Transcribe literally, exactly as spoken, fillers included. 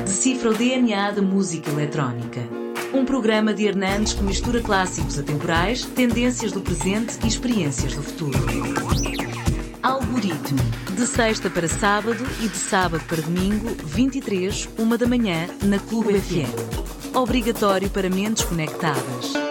Decifra o D N A da música eletrónica. Um programa de Hernandes que mistura clássicos atemporais, tendências do presente e experiências do futuro. Algoritmo. De sexta para sábado e de sábado para domingo, vinte e três, uma da manhã, na Clube F M. Obrigatório para mentes conectadas.